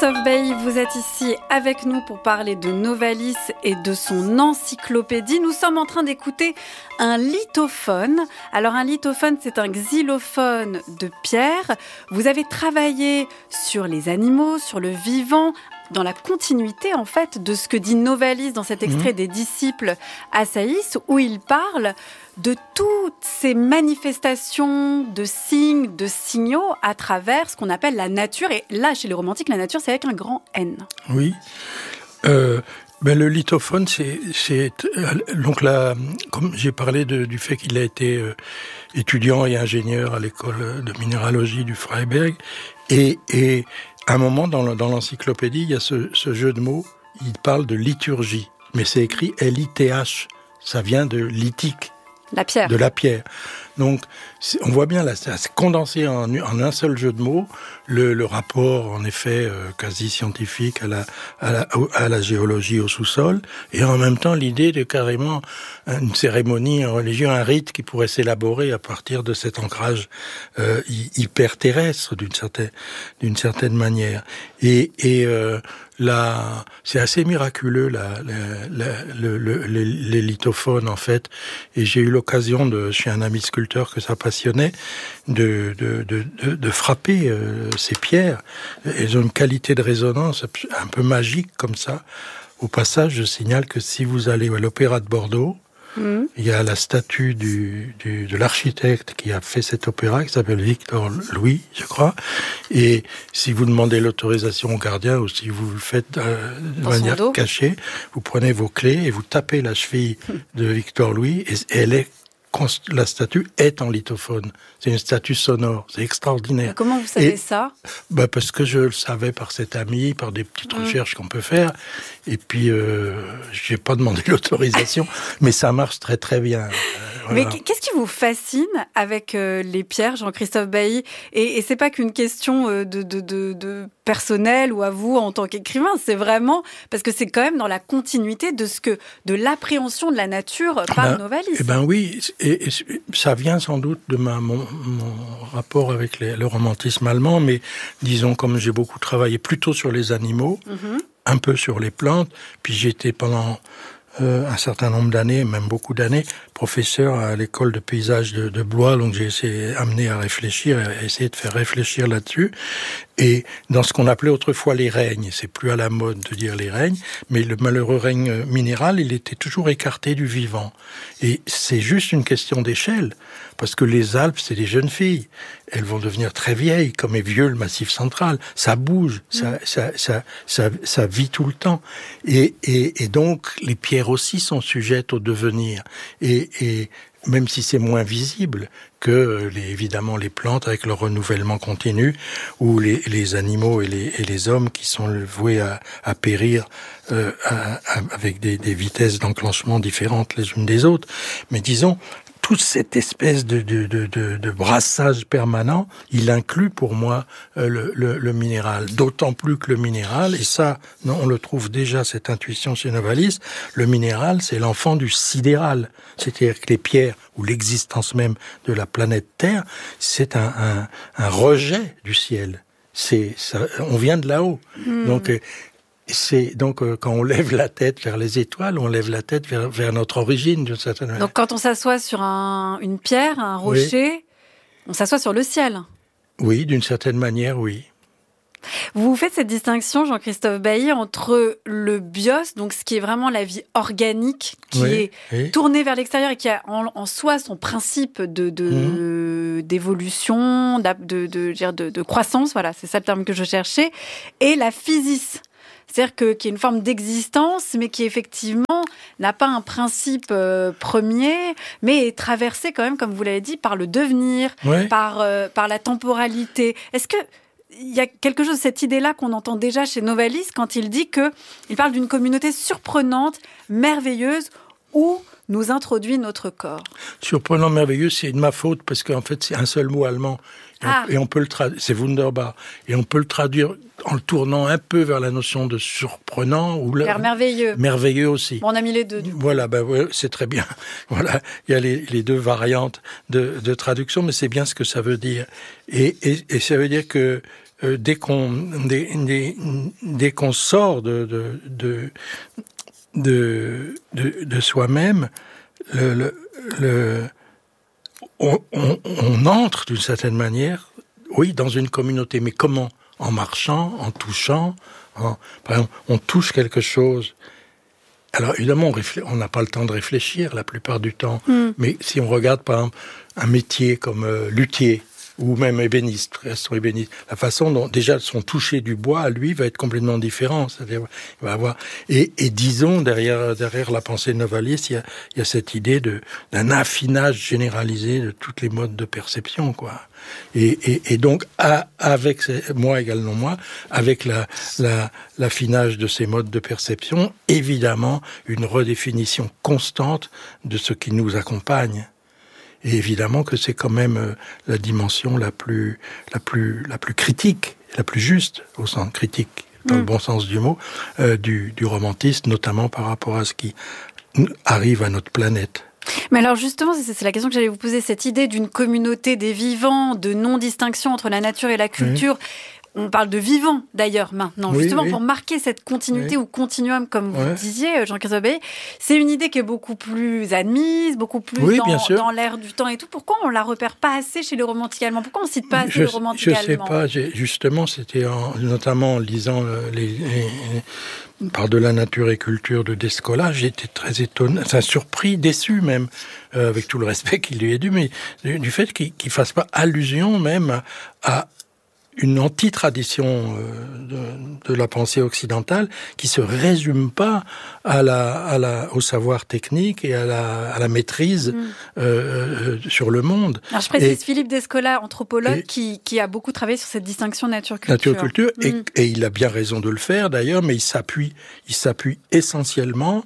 Jean-Christophe Bailly, vous êtes ici avec nous pour parler de Novalis et de son encyclopédie. Nous sommes en train d'écouter un lithophone. Alors un lithophone, c'est un xylophone de pierre. Vous avez travaillé sur les animaux, sur le vivant, dans la continuité en fait de ce que dit Novalis dans cet extrait des disciples à Saïs, où il parle de toutes ces manifestations de signes, de signaux à travers ce qu'on appelle la nature. Et là, chez les romantiques, la nature, c'est avec un grand N. Oui. Le lithophone, c'est donc là, comme j'ai parlé du fait qu'il a été étudiant et ingénieur à l'école de minéralogie du Freiberg, et à un moment dans l'encyclopédie, il y a ce jeu de mots. Il parle de liturgie, mais c'est écrit L-I-T-H. Ça vient de lithique. La pierre. De la pierre. Donc, on voit bien là, c'est condensé en un seul jeu de mots, le rapport, en effet, quasi scientifique à la géologie au sous-sol, et en même temps l'idée de carrément une cérémonie religieuse, un rite qui pourrait s'élaborer à partir de cet ancrage hyper terrestre d'une certaine manière. Et là, c'est assez miraculeux les lithophones en fait. Et j'ai eu l'occasion chez un ami sculpteur que ça passionnait, de frapper ces pierres. Elles ont une qualité de résonance un peu magique comme ça. Au passage, je signale que si vous allez à l'Opéra de Bordeaux, il y a la statue de l'architecte qui a fait cet opéra, qui s'appelle Victor Louis, je crois. Et si vous demandez l'autorisation au gardien, ou si vous le faites de manière cachée, vous prenez vos clés et vous tapez la cheville de Victor Louis, et la statue est en lithophone. C'est une statue sonore. C'est extraordinaire. Comment vous savez ça ? Parce que je le savais par cet ami, par des petites recherches qu'on peut faire. Et puis, j'ai pas demandé l'autorisation, mais ça marche très très bien. Voilà. Mais qu'est-ce qui vous fascine avec les pierres, Jean-Christophe Bailly ? Et c'est pas qu'une question de personnel ou à vous en tant qu'écrivain, c'est vraiment parce que c'est quand même dans la continuité de l'appréhension de la nature par Novalis. Oui, et ça vient sans doute de mon rapport avec le romantisme allemand, mais disons, comme j'ai beaucoup travaillé plutôt sur les animaux, un peu sur les plantes, puis j'étais pendant un certain nombre d'années, même beaucoup d'années, professeur à l'école de paysage de Blois, donc j'ai essayé amené à réfléchir, à essayer de faire réfléchir là-dessus. Et dans ce qu'on appelait autrefois les règnes, c'est plus à la mode de dire les règnes, mais le malheureux règne minéral, il était toujours écarté du vivant. Et c'est juste une question d'échelle, parce que les Alpes, c'est des jeunes filles. Elles vont devenir très vieilles, comme est vieux le Massif central. Ça bouge, ça vit tout le temps. Et donc, les pierres aussi sont sujettes au devenir. Et même si c'est moins visible que évidemment les plantes avec leur renouvellement continu, ou les animaux et les hommes qui sont voués à périr avec des vitesses d'enclenchement différentes les unes des autres. Mais disons, toute cette espèce de brassage permanent, il inclut pour moi le minéral. D'autant plus que le minéral, et ça, on le trouve déjà, cette intuition chez Novalis, le minéral, c'est l'enfant du sidéral. C'est-à-dire que les pierres, ou l'existence même de la planète Terre, c'est un rejet du ciel. On vient de là-haut. Donc, quand on lève la tête vers les étoiles, on lève la tête vers notre origine, d'une certaine manière. Donc, quand on s'assoit sur une pierre, un rocher, on s'assoit sur le ciel. Oui, d'une certaine manière, oui. Vous faites cette distinction, Jean-Christophe Bailly, entre le bios, donc ce qui est vraiment la vie organique, qui est tournée vers l'extérieur et qui a en soi son principe d'évolution, de croissance, voilà, c'est ça le terme que je cherchais, et la physis. C'est-à-dire qu'il y a une forme d'existence, mais qui effectivement n'a pas un principe premier, mais est traversé quand même, comme vous l'avez dit, par le devenir, par la temporalité. Est-ce que il y a quelque chose de cette idée-là qu'on entend déjà chez Novalis quand il dit qu'il parle d'une communauté surprenante, merveilleuse, où nous introduit notre corps. Surprenant, merveilleux, c'est de ma faute, parce qu'en fait, c'est un seul mot allemand. Et on peut le traduire, c'est Wunderbar. Et on peut le traduire en le tournant un peu vers la notion de surprenant. Ou vers merveilleux. Merveilleux aussi. Bon, on a mis les deux. Voilà, c'est très bien. Voilà, il y a les deux variantes de traduction, mais c'est bien ce que ça veut dire. Et ça veut dire que dès qu'on sort de soi-même, on entre d'une certaine manière, oui, dans une communauté. Mais comment? En marchant, en touchant. Par exemple, on touche quelque chose. Alors évidemment, on n'a pas le temps de réfléchir la plupart du temps. Mais si on regarde par exemple un métier comme luthier, ou même ébéniste, la façon dont déjà son toucher du bois, lui, va être complètement différent. C'est-à-dire, il va avoir et disons derrière la pensée novalis, il y a cette idée d'un affinage généralisé de toutes les modes de perception, quoi. Et donc avec l'affinage de ces modes de perception, évidemment une redéfinition constante de ce qui nous accompagne. Et évidemment que c'est quand même la dimension la plus critique, la plus juste, au sens critique, dans le bon sens du mot, du romantisme, notamment par rapport à ce qui arrive à notre planète. Mais alors justement, c'est la question que j'allais vous poser, cette idée d'une communauté des vivants, de non-distinction entre la nature et la culture. On parle de vivant, d'ailleurs, maintenant, justement, pour marquer cette continuité ou continuum, comme vous disiez, Jean-Christophe Bailly. C'est une idée qui est beaucoup plus admise, beaucoup plus dans l'air du temps et tout. Pourquoi on ne la repère pas assez chez les romantiques allemands? Pourquoi on ne cite pas assez les romantiques allemands? Je ne sais pas. Justement, c'était notamment en lisant par de la nature et culture de Descola, j'étais très étonné, surpris, déçu même, avec tout le respect qu'il lui est dû, mais du fait qu'il ne fasse pas allusion même à une anti-tradition de la pensée occidentale qui se résume pas au savoir technique et à la maîtrise sur le monde. Alors je précise, Philippe Descola, anthropologue, qui a beaucoup travaillé sur cette distinction nature-culture. Nature-culture, et il a bien raison de le faire d'ailleurs, mais il s'appuie essentiellement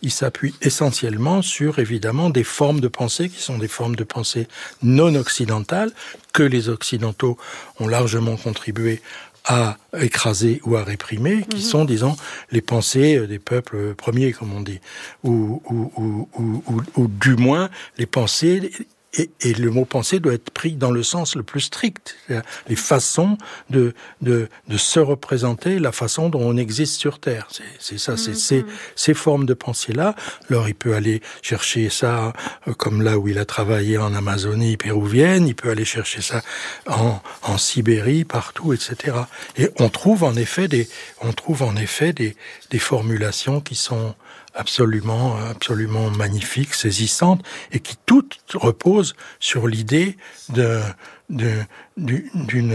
sur évidemment des formes de pensée qui sont des formes de pensée non occidentales que les Occidentaux ont largement contribué à écraser ou à réprimer, qui sont, disons, les pensées des peuples premiers, comme on dit, ou du moins les pensées. Et le mot pensée doit être pris dans le sens le plus strict. Les façons de se représenter, la façon dont on existe sur Terre. C'est ça, c'est ces formes de pensée-là. Alors, il peut aller chercher ça, comme là où il a travaillé en Amazonie péruvienne, il peut aller chercher ça en Sibérie, partout, etc. Et on trouve en effet des formulations qui sont absolument magnifiques, saisissantes, et qui toutes reposent sur l'idée d'une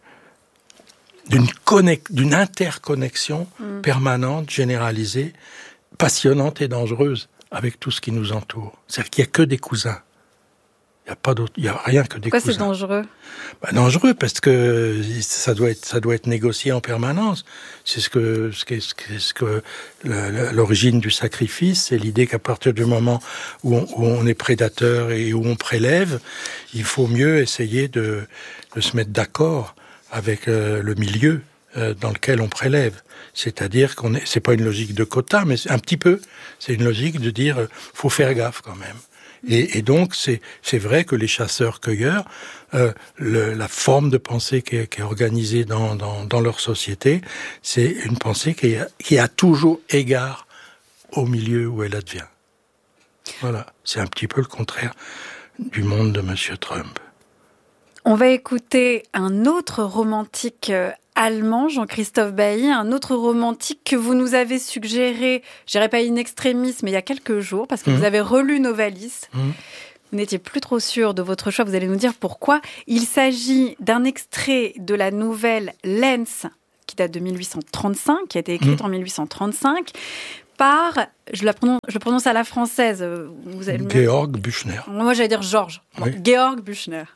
interconnexion permanente, généralisée, passionnante et dangereuse avec tout ce qui nous entoure. C'est-à-dire qu'il n'y a que des cousins. Il y a rien que des cousins. Pourquoi c'est dangereux? Dangereux parce que ça doit être négocié en permanence. C'est ce que l'origine du sacrifice, c'est l'idée qu'à partir du moment où on est prédateur et où on prélève, il faut mieux essayer de se mettre d'accord avec le milieu dans lequel on prélève. C'est-à-dire c'est pas une logique de quota, mais un petit peu, c'est une logique de dire faut faire gaffe quand même. Et donc, c'est vrai que les chasseurs-cueilleurs, la forme de pensée qui est organisée dans leur société, c'est une pensée qui a toujours égard au milieu où elle advient. Voilà, c'est un petit peu le contraire du monde de Monsieur Trump. On va écouter un autre romantique allemand, Jean-Christophe Bailly, un autre romantique que vous nous avez suggéré, je dirais pas in extremis, mais il y a quelques jours, parce que vous avez relu Novalis. Vous n'étiez plus trop sûr de votre choix, vous allez nous dire pourquoi. Il s'agit d'un extrait de la nouvelle Lenz, qui date de 1835, qui a été écrite en 1835, par, je le prononce à la française. Vous allez Georg Büchner. Moi, j'allais dire Georges. Oui. Georg Büchner.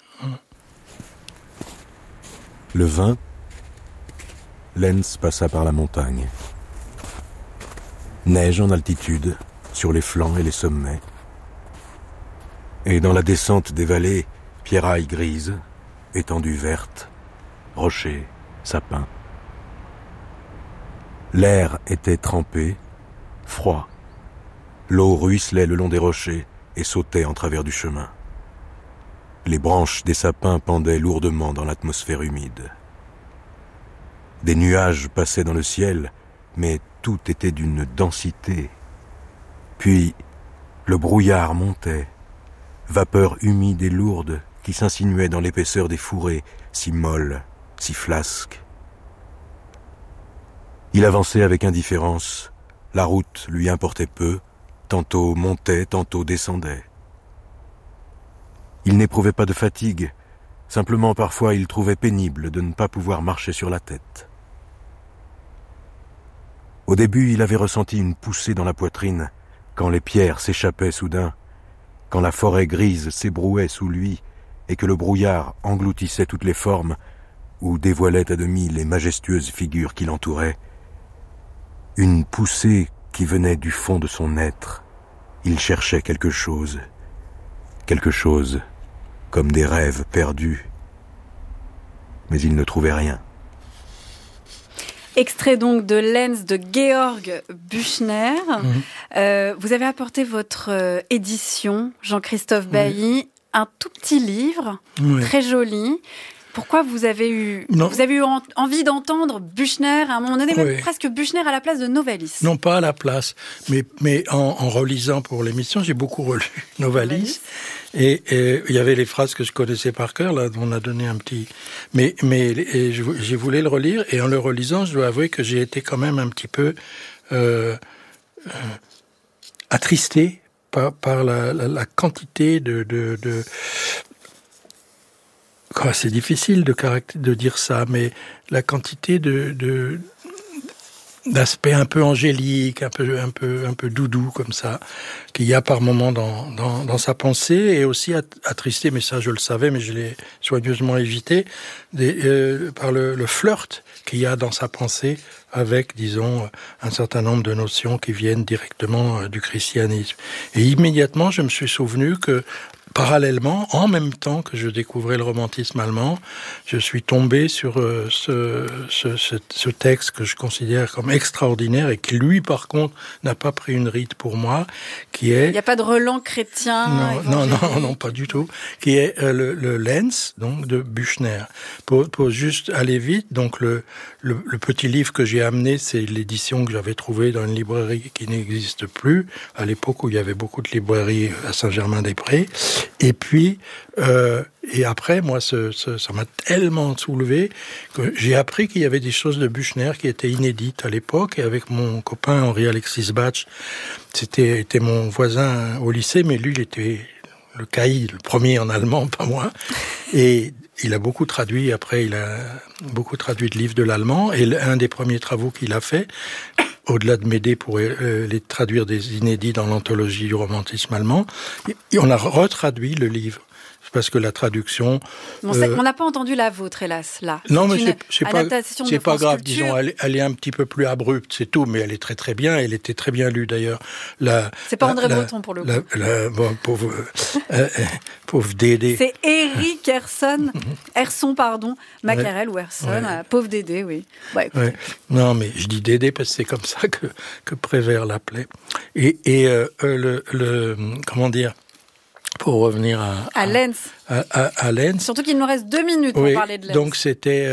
Le 20, Lenz passa par la montagne. Neige en altitude, sur les flancs et les sommets. Et dans la descente des vallées, pierrailles grises, étendues vertes, rochers, sapins. L'air était trempé, froid. L'eau ruisselait le long des rochers et sautait en travers du chemin. Les branches des sapins pendaient lourdement dans l'atmosphère humide. Des nuages passaient dans le ciel, mais tout était d'une densité. Puis, le brouillard montait, vapeur humide et lourde qui s'insinuait dans l'épaisseur des fourrés, si molle, si flasque. Il avançait avec indifférence, la route lui importait peu, tantôt montait, tantôt descendait. Il n'éprouvait pas de fatigue, simplement parfois il trouvait pénible de ne pas pouvoir marcher sur la tête. Au début, il avait ressenti une poussée dans la poitrine, quand les pierres s'échappaient soudain, quand la forêt grise s'ébrouait sous lui et que le brouillard engloutissait toutes les formes ou dévoilait à demi les majestueuses figures qui l'entouraient. Une poussée qui venait du fond de son être. Il cherchait quelque chose comme des rêves perdus. Mais il ne trouvait rien. Extrait donc de Lens de Georg Büchner. Vous avez apporté votre édition, Jean-Christophe Bailly, un tout petit livre, très joli. Pourquoi vous avez eu envie d'entendre Büchner à un moment donné, même presque Büchner à la place de Novalis? Non, pas à la place, mais en relisant pour l'émission, j'ai beaucoup relu Novalis. Et il y avait les phrases que je connaissais par cœur, là, on a donné un petit... Mais j'ai voulu le relire, et en le relisant, je dois avouer que j'ai été quand même un petit peu attristé par la quantité de c'est difficile de dire ça, mais la quantité d'aspect un peu angélique, un peu doudou comme ça, qu'il y a par moments dans sa pensée, et aussi attristé, mais ça je le savais, mais je l'ai soigneusement évité, par le flirt qu'il y a dans sa pensée avec, disons, un certain nombre de notions qui viennent directement du christianisme. Et immédiatement, je me suis souvenu que parallèlement, en même temps que je découvrais le romantisme allemand, je suis tombé sur ce texte que je considère comme extraordinaire et qui, lui, par contre, n'a pas pris une ride pour moi, qui est... Il n'y a pas de relent chrétien? Non, pas du tout. Qui est le Lens, donc, de Büchner. Pour juste aller vite, donc, le petit livre que j'ai amené, c'est l'édition que j'avais trouvée dans une librairie qui n'existe plus, à l'époque où il y avait beaucoup de librairies à Saint-Germain-des-Prés. Et puis, et après, moi, ça m'a tellement soulevé que j'ai appris qu'il y avait des choses de Büchner qui étaient inédites à l'époque. Et avec mon copain Henri-Alexis Bach, était mon voisin au lycée, mais lui, il était le caïd, le premier en allemand, pas moi. Et il a beaucoup traduit, après, il a beaucoup traduit de livres de l'allemand. Et un des premiers travaux qu'il a fait, au-delà de m'aider pour les traduire des inédits dans l'anthologie du romantisme allemand, on a retraduit le livre. Parce que la traduction... on n'a pas entendu la vôtre, hélas, là. Non, mais c'est pas grave, disons, elle est un petit peu plus abrupte, c'est tout, mais elle est très très bien, elle était très bien lue d'ailleurs. C'est pas André Breton pour le coup. Pauvre Dédé. C'est Eric Herson, Macarel ou Herson, pauvre Dédé, oui. Ouais. Non, mais je dis Dédé parce que c'est comme ça que Prévert l'appelait. Et comment dire, pour revenir à Lens. À Lens. Surtout qu'il nous reste 2 minutes pour parler de Lens. Donc c'était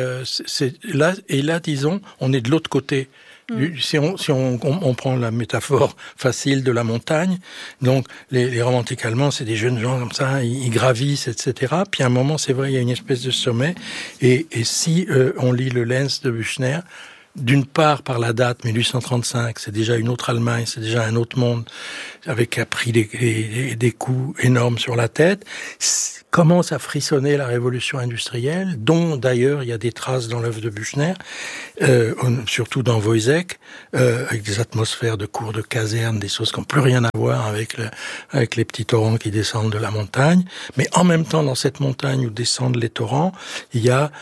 là, disons, on est de l'autre côté. Si on prend la métaphore facile de la montagne, donc les romantiques allemands, c'est des jeunes gens comme ça, ils gravissent, etc. Puis à un moment, c'est vrai, il y a une espèce de sommet. Et si on lit le Lens de Büchner, d'une part par la date 1835, c'est déjà une autre Allemagne, c'est déjà un autre monde, avec a pris des coups énormes sur la tête. Commence à frissonner la révolution industrielle, dont d'ailleurs il y a des traces dans l'œuvre de Büchner, surtout dans Woyzeck, avec des atmosphères de cours de caserne, des choses qui n'ont plus rien à voir avec les petits torrents qui descendent de la montagne. Mais en même temps, dans cette montagne où descendent les torrents, il y a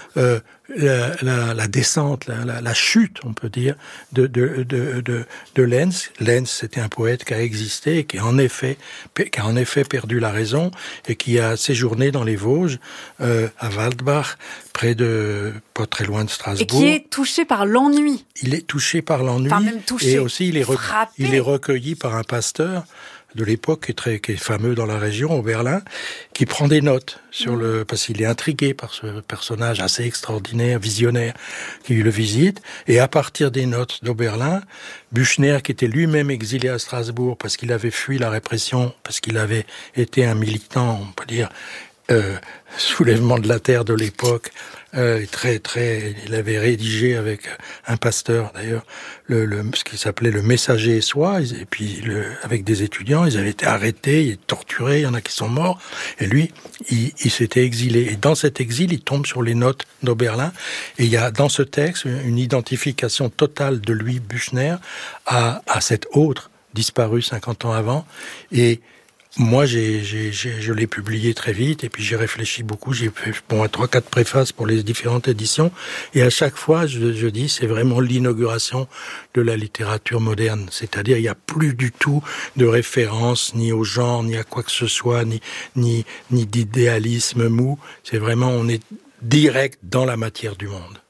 la descente, la chute, on peut dire, de Lenz. Lenz, c'était un poète qui a existé et qui a en effet perdu la raison et qui a séjourné dans les Vosges, à Waldbach, pas très loin de Strasbourg. Et qui est touché par l'ennui. Il est touché par l'ennui. Enfin, même touché. Et aussi, il est recueilli par un pasteur de l'époque, qui est fameux dans la région, Oberlin, qui prend des notes parce qu'il est intrigué par ce personnage assez extraordinaire, visionnaire, qui le visite. Et à partir des notes d'Oberlin, Büchner, qui était lui-même exilé à Strasbourg parce qu'il avait fui la répression, parce qu'il avait été un militant, on peut dire, soulèvement de la terre de l'époque, il avait rédigé avec un pasteur d'ailleurs ce qui s'appelait le Messager et Soi, et puis avec des étudiants, ils avaient été arrêtés, torturés, il y en a qui sont morts, et lui, il s'était exilé. Et dans cet exil, il tombe sur les notes d'Oberlin, et il y a dans ce texte une identification totale de lui, Büchner, à cet autre disparu 50 ans avant, et moi, je l'ai publié très vite, et puis j'ai réfléchi beaucoup, j'ai fait 3-4 préfaces pour les différentes éditions, et à chaque fois, je dis, c'est vraiment l'inauguration de la littérature moderne, c'est-à-dire, il n'y a plus du tout de référence, ni au genre, ni à quoi que ce soit, ni d'idéalisme mou, c'est vraiment, on est direct dans la matière du monde.